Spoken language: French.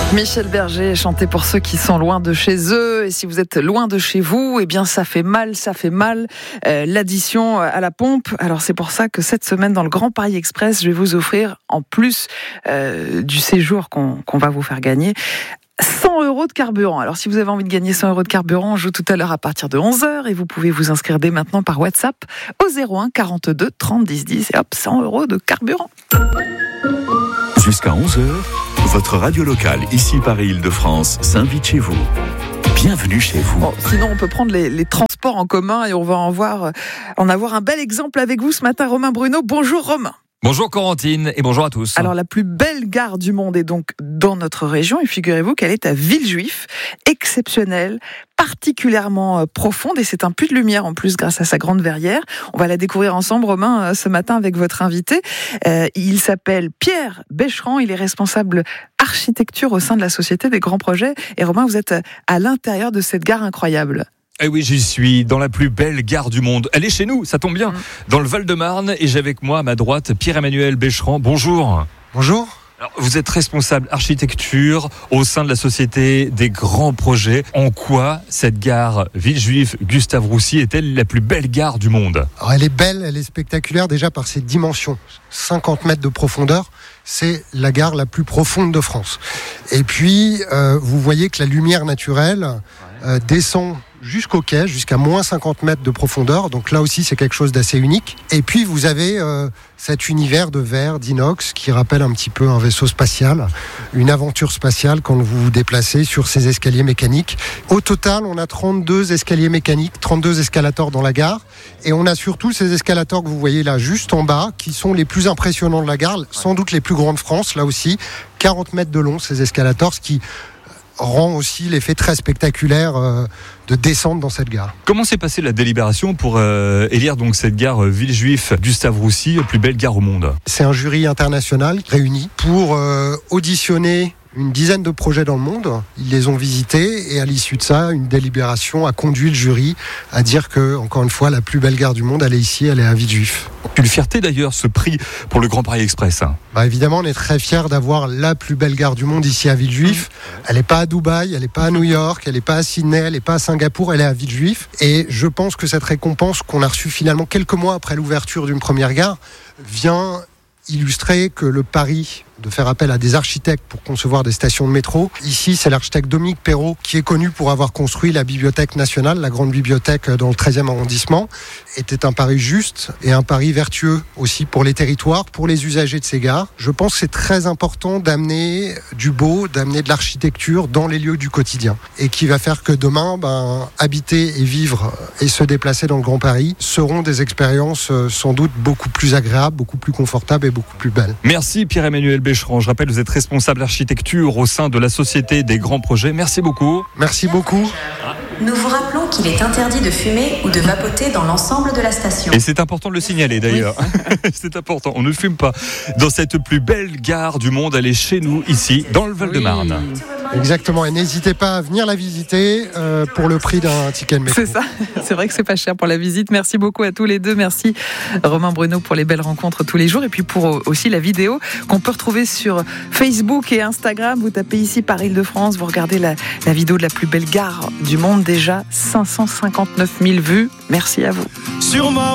Michel Berger, chanté pour ceux qui sont loin de chez eux. Et si vous êtes loin de chez vous, eh bien ça fait mal. L'addition à la pompe. Alors c'est pour ça que cette semaine dans le Grand Paris Express, je vais vous offrir, en plus du séjour qu'on va vous faire gagner, 100 € de carburant. Alors si vous avez envie de gagner 100 € de carburant, on joue tout à l'heure à partir de 11h et vous pouvez vous inscrire dès maintenant par WhatsApp au 01 42 30 10 10 et hop, 100 € de carburant. Jusqu'à 11h, votre radio locale, ici Paris-Île-de-France, s'invite chez vous. Bienvenue chez vous. Bon, sinon, on peut prendre les transports en commun et on va en avoir un bel exemple avec vous ce matin. Romain Bruno, bonjour Romain. Bonjour Corentine et bonjour à tous. Alors la plus belle gare du monde est donc dans notre région et figurez-vous qu'elle est à Villejuif, exceptionnelle, particulièrement profonde et c'est un puits de lumière en plus grâce à sa grande verrière. On va la découvrir ensemble Romain ce matin avec votre invité. Il s'appelle Pierre Bécherand, il est responsable architecture au sein de la Société des Grands Projets et Romain vous êtes à l'intérieur de cette gare incroyable. Eh oui, j'y suis, dans la plus belle gare du monde. Elle est chez nous, ça tombe bien, dans le Val-de-Marne. Et j'ai avec moi, à ma droite, Pierre-Emmanuel Bécherand. Bonjour. Bonjour. Alors, vous êtes responsable architecture au sein de la Société des Grands Projets. En quoi cette gare Villejuif-Gustave-Roussy est-elle la plus belle gare du monde ? Alors, elle est belle, elle est spectaculaire déjà par ses dimensions. 50 mètres de profondeur, c'est la gare la plus profonde de France. Et puis, vous voyez que la lumière naturelle descend jusqu'au quai, jusqu'à moins 50 mètres de profondeur. Donc là aussi, c'est quelque chose d'assez unique. Et puis, vous avez cet univers de verre, d'inox, qui rappelle un petit peu un vaisseau spatial, une aventure spatiale quand vous vous déplacez sur ces escaliers mécaniques. Au total, on a 32 escaliers mécaniques, 32 escalators dans la gare. Et on a surtout ces escalators que vous voyez là, juste en bas, qui sont les plus impressionnants de la gare, sans doute les plus grands de France, là aussi. 40 mètres de long, ces escalators, ce qui rend aussi l'effet très spectaculaire de descente dans cette gare. Comment s'est passée la délibération pour élire donc cette gare Villejuif-Gustave-Roussy, plus belle gare au monde ? C'est un jury international réuni pour auditionner une dizaine de projets dans le monde. Ils les ont visités et à l'issue de ça, une délibération a conduit le jury à dire que, encore une fois, la plus belle gare du monde, elle est ici, elle est à Villejuif. Une fierté d'ailleurs, ce prix pour le Grand Paris Express. Évidemment, on est très fiers d'avoir la plus belle gare du monde ici à Villejuif. Elle n'est pas à Dubaï, elle n'est pas à New York, elle n'est pas à Sydney, elle n'est pas à Singapour, elle est à Villejuif. Et je pense que cette récompense qu'on a reçue finalement quelques mois après l'ouverture d'une première gare vient illustrer que le pari de faire appel à des architectes pour concevoir des stations de métro. Ici, c'est l'architecte Dominique Perrault qui est connu pour avoir construit la Bibliothèque nationale, la grande bibliothèque dans le 13e arrondissement. Était un pari juste et un pari vertueux aussi pour les territoires, pour les usagers de ces gares. Je pense que c'est très important d'amener du beau, d'amener de l'architecture dans les lieux du quotidien et qui va faire que demain, habiter et vivre et se déplacer dans le Grand Paris seront des expériences sans doute beaucoup plus agréables, beaucoup plus confortables et beaucoup plus belles. Merci Pierre-Emmanuel Bécherand. Je rappelle, vous êtes responsable architecture au sein de la Société des Grands Projets. Merci beaucoup. Merci beaucoup. Nous vous rappelons qu'il est interdit de fumer ou de vapoter dans l'ensemble de la station. Et c'est important de le signaler d'ailleurs. Oui. C'est important, on ne fume pas. Dans cette plus belle gare du monde, elle est chez nous, ici, dans le Val-de-Marne. Oui. Exactement, et n'hésitez pas à venir la visiter pour le prix d'un ticket de métro. C'est ça, c'est vrai que c'est pas cher pour la visite. Merci beaucoup à tous les deux. Merci Romain Bruno pour les belles rencontres tous les jours et puis pour aussi la vidéo qu'on peut retrouver sur Facebook et Instagram. Vous tapez ici Paris-Île-de-France, vous regardez la vidéo de la plus belle gare du monde, déjà 559 000 vues. Merci à vous. Sûrement.